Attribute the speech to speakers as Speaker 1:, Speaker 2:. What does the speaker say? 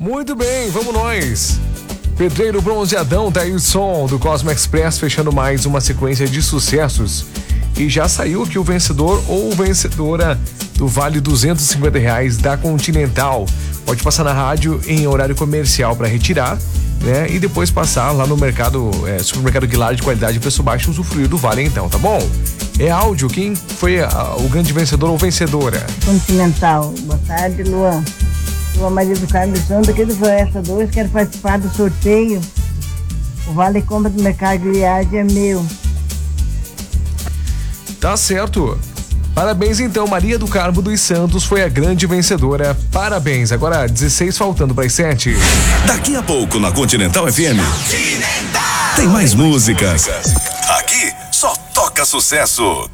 Speaker 1: Muito bem, vamos nós. Pedreiro Bronzeadão, Dailson, do Cosmo Express, fechando mais uma sequência de sucessos. E já saiu aqui o vencedor ou vencedora do Vale R$250 da Continental. Pode passar na rádio em horário comercial para retirar, né? E depois passar lá no mercado, supermercado Guilar de qualidade e preço baixo, usufruir do Vale então, tá bom? É áudio, quem foi o grande vencedor ou vencedora?
Speaker 2: Continental, boa tarde, Luan. Luan Maria do Carmo Santos, aqui do Floresta 2, quero participar do sorteio. O Vale Compra do Mercado Guilar é meu.
Speaker 1: Tá certo. Parabéns então, Maria do Carmo dos Santos foi a grande vencedora. Parabéns. Agora 16 faltando para as 7.
Speaker 3: Daqui a pouco na Continental FM tem mais músicas. Aqui só toca sucesso.